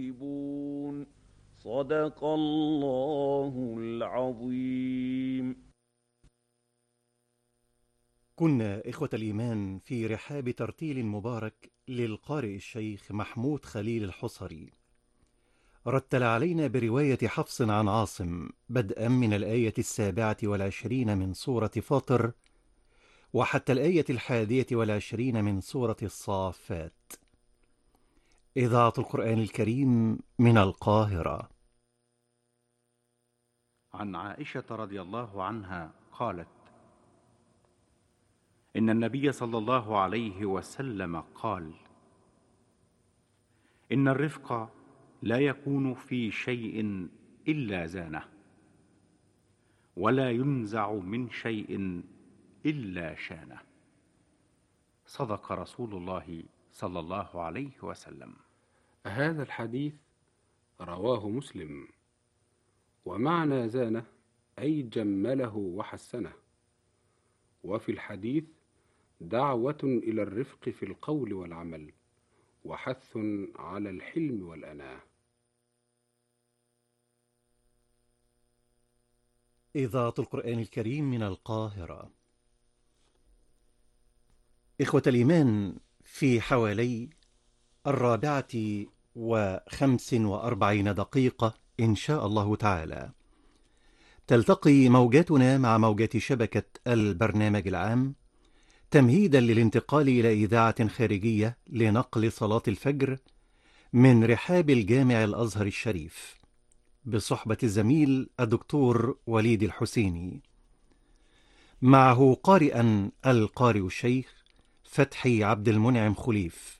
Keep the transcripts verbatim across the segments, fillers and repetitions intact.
صدق الله العظيم. كنا إخوة الإيمان في رحاب ترتيل مبارك للقارئ الشيخ محمود خليل الحصري. رتل علينا برواية حفص عن عاصم بدءا من الآية السابعة والعشرين من سورة فاطر وحتى الآية الحادية والعشرين من سورة الصافات. إذاعة القرآن الكريم من القاهرة. عن عائشة رضي الله عنها قالت: إن النبي صلى الله عليه وسلم قال: إن الرفق لا يكون في شيء إلا زانه، ولا ينزع من شيء إلا شانه. صدق رسول الله صلى الله عليه وسلم. هذا الحديث رواه مسلم، ومعنى زانه أي جمله وحسنه. وفي الحديث دعوة إلى الرفق في القول والعمل، وحث على الحلم والأناة. إذاعة القرآن الكريم من القاهرة. إخوة الإيمان، في حوالي الرابعة وخمس وأربعين دقيقة إن شاء الله تعالى تلتقي موجاتنا مع موجات شبكة البرنامج العام، تمهيدا للانتقال إلى إذاعة خارجية لنقل صلاة الفجر من رحاب الجامع الأزهر الشريف بصحبة الزميل الدكتور وليد الحسيني، معه قارئا القارئ الشيخ فتحي عبد المنعم خليف،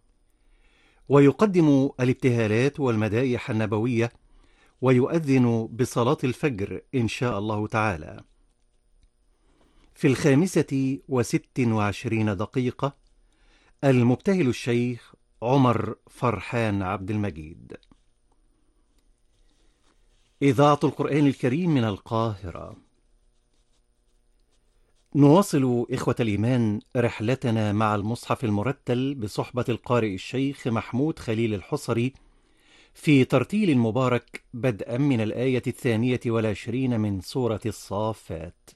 ويقدم الابتهالات والمدائح النبوية ويؤذن بصلاة الفجر إن شاء الله تعالى. في الخامسة وست وعشرين دقيقة المبتهل الشيخ عمر فرحان عبد المجيد. إذاعة القرآن الكريم من القاهرة. نواصل إخوة الإيمان رحلتنا مع المصحف المرتل بصحبة القارئ الشيخ محمود خليل الحصري في ترتيل مبارك بدءا من الآية الثانية والعشرين من سورة الصافات.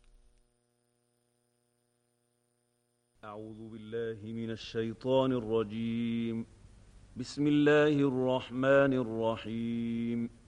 أعوذ بالله من الشيطان الرجيم. بسم الله الرحمن الرحيم.